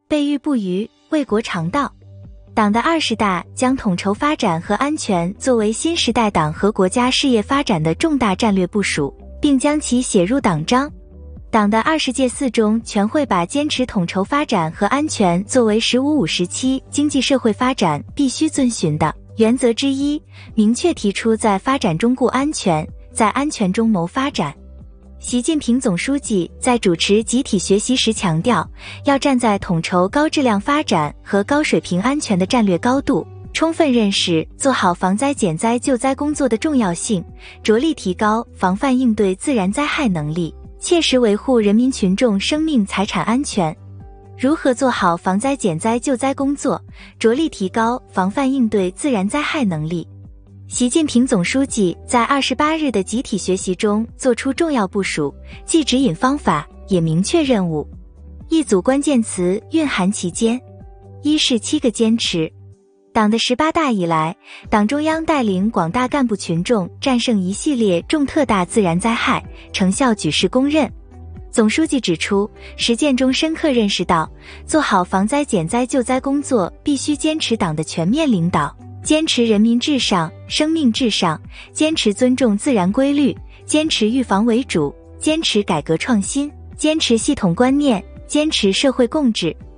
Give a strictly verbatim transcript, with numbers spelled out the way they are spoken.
备御不虞，为国常道。党的二十大将统筹发展和安全作为新时代党和国家事业发展的重大战略部署，并将其写入党章。党的二十届四中全会把坚持统筹发展和安全作为“十五五”时期经济社会发展必须遵循的原则之一，明确提出在发展中顾安全，在安全中谋发展。习近平总书记在主持集体学习时强调，要站在统筹高质量发展和高水平安全的战略高度，充分认识做好防灾减灾救灾工作的重要性，着力提高防范应对自然灾害能力，切实维护人民群众生命财产安全。如何做好防灾减灾救灾工作，着力提高防范应对自然灾害能力？习近平总书记在二十八日的集体学习中作出重要部署，既指引方法，也明确任务。一组关键词蕴含其间。一是七个坚持。党的十八大以来，党中央带领广大干部群众战胜一系列重特大自然灾害，成效举世公认。总书记指出，实践中深刻认识到，做好防灾减灾救灾工作必须坚持党的全面领导，坚持人民至上、生命至上，坚持尊重自然规律，坚持预防为主，坚持改革创新，坚持系统观念，坚持社会共治。